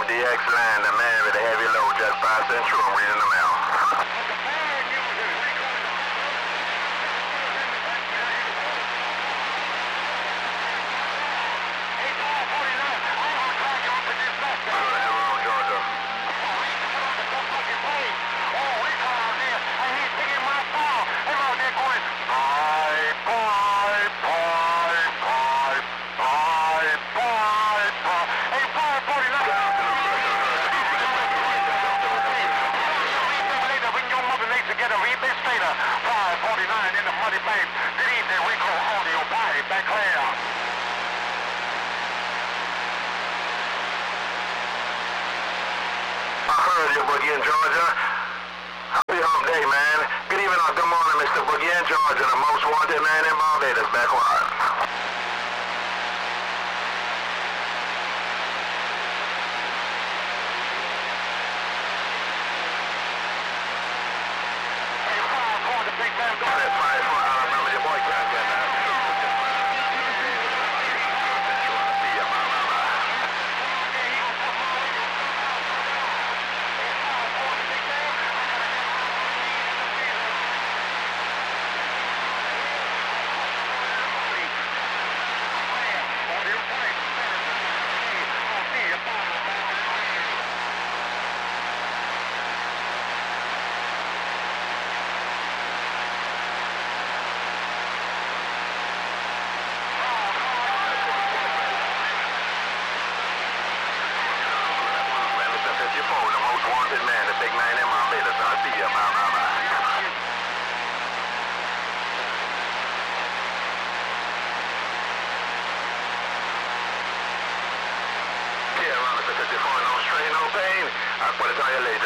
DX line, the man with the heavy load just passed in through. I'm reading them out. Boogie in Georgia. Happy hump day, man. Good evening or good morning, Mr. Boogie in Georgia, the most wanted man in Barbados, backward. I'll put it on you later.